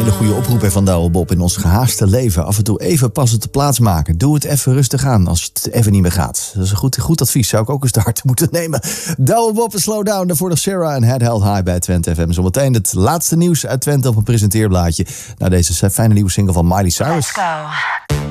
hele goede oproep van Douwe Bob in ons gehaaste leven. Af en toe even pas op de plaats maken. Doe het even rustig aan als het even niet meer gaat. Dat is een goed advies. Zou ik ook eens te harte moeten nemen. Douwe Bob en Slow Down. Daarvoor nog Sarah en Head Held High bij Twente FM. Zometeen het laatste nieuws uit Twente op een presenteerblaadje. Naar deze fijne nieuwe single van Miley Cyrus. Let's go.